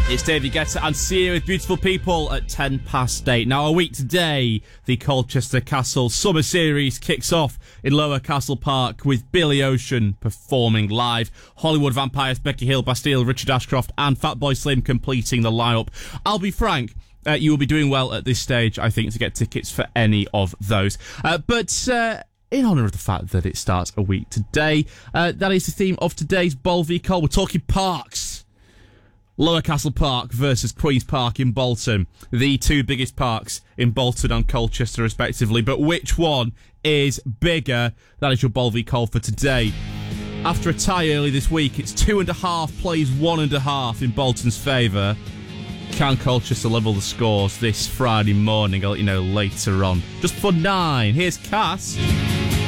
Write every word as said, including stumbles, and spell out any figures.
It's David Guetta and Sia with Beautiful People at ten past eight. Now, a week today, the Colchester Castle Summer Series kicks off in Lower Castle Park with Billy Ocean performing live. Hollywood Vampires, Becky Hill, Bastille, Richard Ashcroft and Fatboy Slim completing the lineup. I'll be frank, uh, you will be doing well at this stage, I think, to get tickets for any of those. Uh, but... Uh, In honour of the fact that it starts a week today, uh, that is the theme of today's Bowl v Col. We're talking parks. Lower Castle Park versus Queen's Park in Bolton. The two biggest parks in Bolton and Colchester, respectively. But which one is bigger? That is your Bowl v Col for today. After a tie early this week, it's two and a half plays one and a half in Bolton's favour. Can Colchester level the scores this Friday morning? I'll let you know later on. Just for nine, here's Cass.